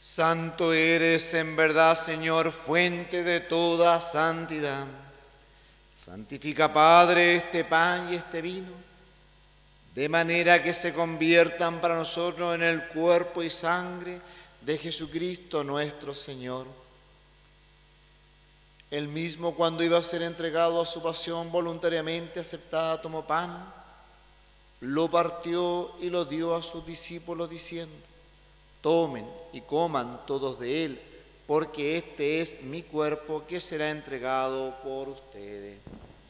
Santo eres en verdad, Señor, fuente de toda santidad. Santifica, Padre, este pan y este vino, de manera que se conviertan para nosotros en el cuerpo y sangre de Jesucristo nuestro Señor. Él mismo, cuando iba a ser entregado a su pasión voluntariamente aceptada, tomó pan, lo partió y lo dio a sus discípulos diciendo: tomen y coman todos de él, porque este es mi cuerpo que será entregado por ustedes.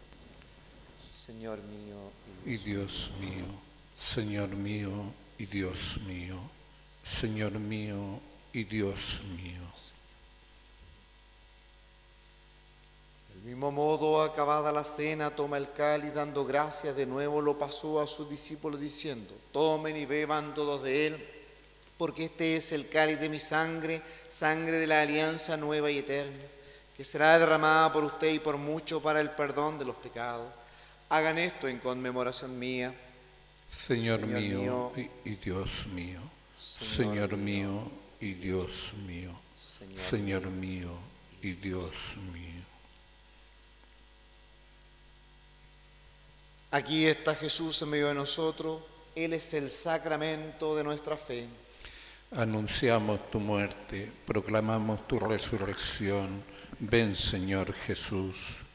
Señor mío y Dios mío, Señor mío y Dios mío, Señor mío y Dios mío. Del mismo modo, acabada la cena, toma el cáliz, dando gracias, de nuevo lo pasó a sus discípulos diciendo: tomen y beban todos de él, porque este es el cáliz de mi sangre, sangre de la alianza nueva y eterna, que será derramada por usted y por muchos para el perdón de los pecados. Hagan esto en conmemoración mía. Señor mío y Dios mío, Señor mío y Dios mío, Señor mío y Dios mío. Aquí está Jesús en medio de nosotros. Él es el sacramento de nuestra fe. Anunciamos tu muerte, proclamamos tu resurrección. Ven, Señor Jesús.